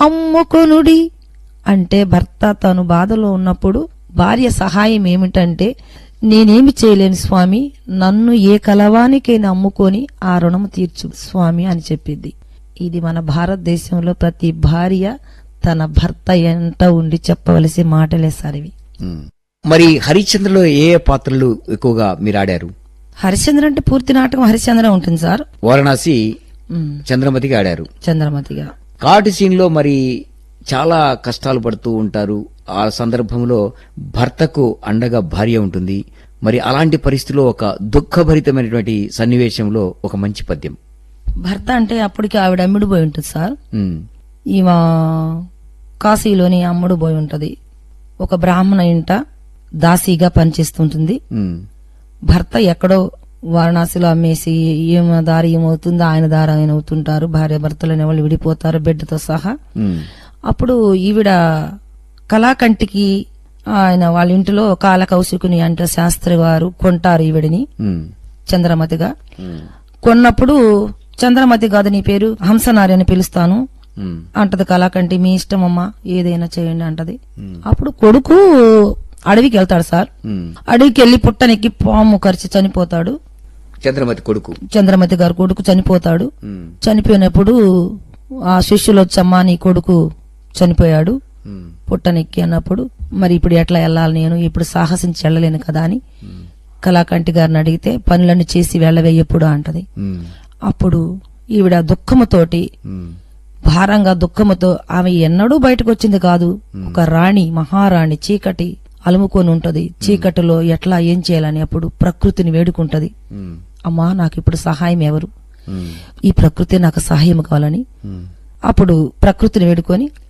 అమ్ముకొనుడి అంటే భర్త తను బాధలో ఉన్నప్పుడు భార్య సహాయం ఏమిటంటే, నేనేమి చేయలేను స్వామి, నన్ను ఏ కలవానికైనా అమ్ముకొని ఆ రుణము తీర్చు స్వామి అని చెప్పిద్ది. ఇది మన భారతదేశంలో ప్రతి భార్య తన భర్త ఎంట ఉండి చెప్పవలసి మాటలే సార్ ఇవి. మరి హరిశ్చంద్రలో ఏ ఏ పాత్రలు ఎక్కువగా మీరు ఆడారు? హరిశ్చంద్ర అంటే పూర్తి నాటకం హరిశ్చంద్ర ఉంటుంది సార్. వారణాసి చంద్రమతిగా ఆడారు. చంద్రమతిగా. కాటు సీన్ లో మరి చాలా కష్టాలు పడుతూ ఉంటారు. ఆ సందర్భంలో భర్తకు అండగా భార్య ఉంటుంది. మరి అలాంటి పరిస్థితిలో ఒక దుఃఖభరితమైనటువంటి సన్నివేశంలో ఒక మంచి పద్యం. భర్త అంటే అప్పటికి ఆవిడ అమ్ముడు పోయి ఉంటుంది సార్. ఈమె కాశీలోని అమ్ముడు పోయి ఉంటది. ఒక బ్రాహ్మణ ఇంట దాసీగా పనిచేస్తుంటుంది. భర్త ఎక్కడో వారణాసిలో అమ్మేసి ఈమె దారి ఏమవుతుందో ఆయన దారి ఆయన అవుతుంటారు. భార్య భర్తలు వాళ్ళు విడిపోతారు బిడ్డతో సహా. అప్పుడు ఈవిడ కళాకంటికి ఆయన వాళ్ళ ఇంటిలో కాలకౌశికుని అంటే శాస్త్రి వారు కొంటారు ఈవిడిని చంద్రమతిగా. కొన్నప్పుడు చంద్రమతి కాదు నీ పేరు హంసనారి అని పిలుస్తాను అంటది కళాకంటి. మీ ఇష్టమమ్మా ఏదైనా చేయండి అంటది. అప్పుడు కొడుకు అడవికి వెళ్తాడు సార్. అడవికి వెళ్లి పుట్టనికి పాము కరిచి చనిపోతాడు. చంద్రమతి గారు కొడుకు చనిపోతాడు. చనిపోయినప్పుడు ఆ శిష్యులు వచ్చమ్మా నీ కొడుకు చనిపోయాడు పుట్టనెక్కి అన్నప్పుడు, మరి ఇప్పుడు ఎట్లా వెళ్ళాలి, నేను ఇప్పుడు సాహసించి వెళ్ళలేను కదా అని కళాకంటి గారిని అడిగితే, పనులన్నీ చేసి వెళ్ళవే ఎప్పుడు అంటది. అప్పుడు ఈవిడ దుఃఖముతోటి భారంగా దుఃఖముతో, ఆమె ఎన్నడూ బయటకు వచ్చింది కాదు. ఒక రాణి మహారాణి చీకటి అలుముకొని ఉంటది. చీకటిలో ఎట్లా ఏం చేయాలని అప్పుడు ప్రకృతిని వేడుకుంటది. అమ్మా నాకు ఇప్పుడు సహాయం ఎవరు, ఈ ప్రకృతి నాకు సహాయం కావాలని అప్పుడు ప్రకృతిని వేడుకొని